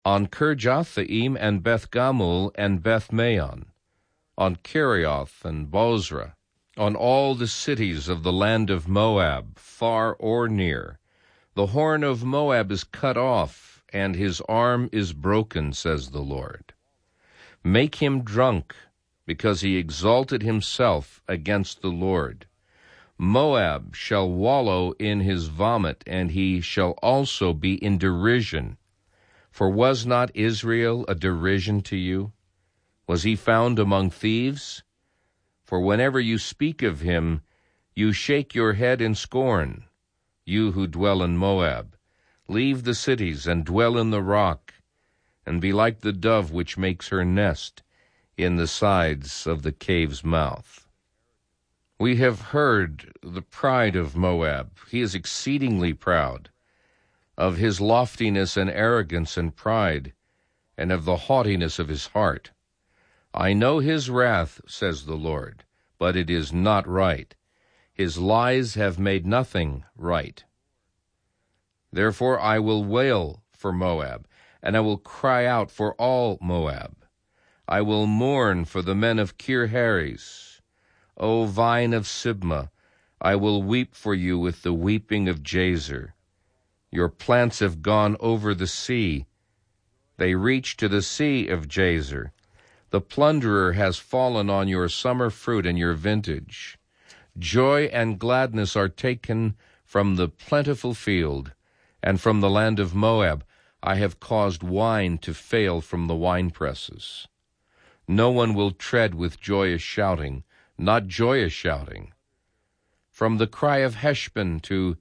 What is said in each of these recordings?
on Kirjathaim and Beth-Gamul and Beth-Maon, on Kerioth and Bozrah, on all the cities of the land of Moab, far or near. The horn of Moab is cut off, and his arm is broken, says the Lord. Make him drunk, because he exalted himself against the Lord. Moab shall wallow in his vomit, and he shall also be in derision. For was not Israel a derision to you? Was he found among thieves? For whenever you speak of him, you shake your head in scorn. You who dwell in Moab, leave the cities and dwell in the rock, and be like the dove which makes her nest in the sides of the cave's mouth. We have heard the pride of Moab. He is exceedingly proud, of his loftiness and arrogance and pride, and of the haughtiness of his heart. I know his wrath, says the Lord, but it is not right. His lies have made nothing right. Therefore I will wail for Moab, and I will cry out for all Moab. I will mourn for the men of Kir-Hares. O vine of Sibmah, I will weep for you with the weeping of Jazer. Your plants have gone over the sea. They reach to the sea of Jazer. The plunderer has fallen on your summer fruit and your vintage. Joy and gladness are taken from the plentiful field, and from the land of Moab I have caused wine to fail from the winepresses. No one will tread with joyous shouting, not joyous shouting. From the cry of Heshbon to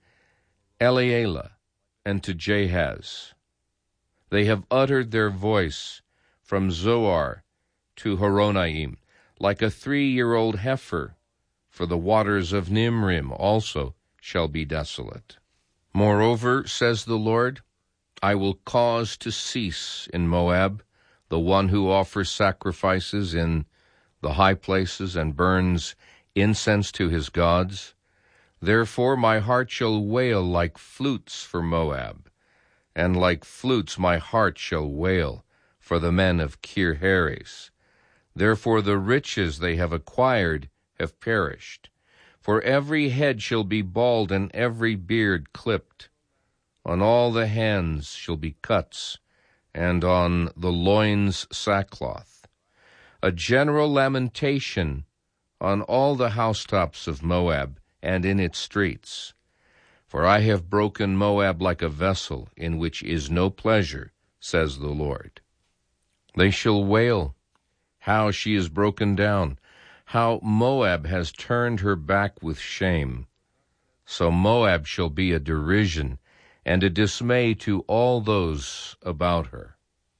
Elealeh and to Jahaz, they have uttered their voice from Zoar to Horonaim, like a 3-year-old heifer, for the waters of Nimrim also shall be desolate. Moreover, says the Lord, I will cause to cease in Moab the one who offers sacrifices in the high places and burns incense to his gods. Therefore my heart shall wail like flutes for Moab, and like flutes my heart shall wail for the men of Kir-Hares. Therefore the riches they have acquired have perished. For every head shall be bald and every beard clipped. On all the hands shall be cuts, and on the loins sackcloth. A general lamentation on all the housetops of Moab and in its streets. For I have broken Moab like a vessel in which is no pleasure, says the Lord. They shall wail, how she is broken down, how Moab has turned her back with shame. So Moab shall be a derision and a dismay to all those about her.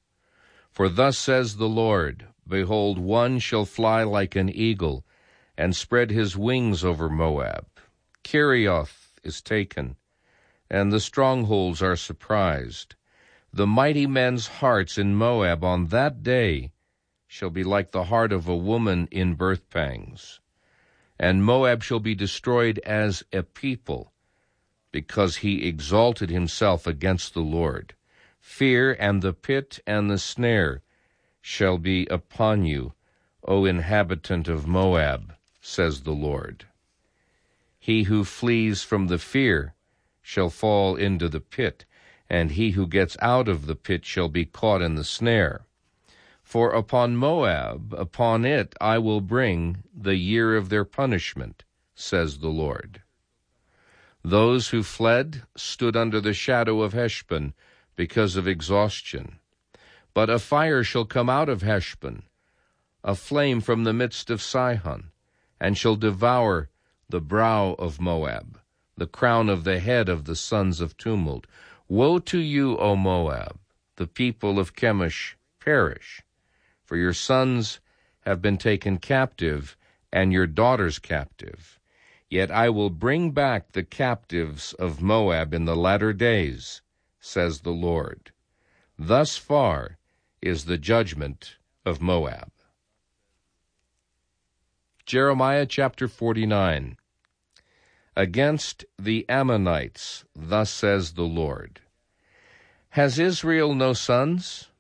For thus says the Lord, behold, one shall fly like an eagle, and spread his wings over Moab. Kerioth is taken, and the strongholds are surprised. The mighty men's hearts in Moab on that day shall be like the heart of a woman in birth pangs. And Moab shall be destroyed as a people, because he exalted himself against the Lord. Fear and the pit and the snare shall be upon you, O inhabitant of Moab, says the Lord. He who flees from the fear shall fall into the pit, and he who gets out of the pit shall be caught in the snare. For upon Moab, upon it I will bring the year of their punishment, says the Lord. Those who fled stood under the shadow of Heshbon because of exhaustion. But a fire shall come out of Heshbon, a flame from the midst of Sihon, and shall devour the brow of Moab, the crown of the head of the sons of tumult. Woe to you, O Moab! The people of Chemosh perish. For your sons have been taken captive, and your daughters captive. Yet I will bring back the captives of Moab in the latter days, says the Lord. Thus far is the judgment of Moab. Jeremiah chapter 49. Against the Ammonites, thus says the Lord. Has Israel no sons?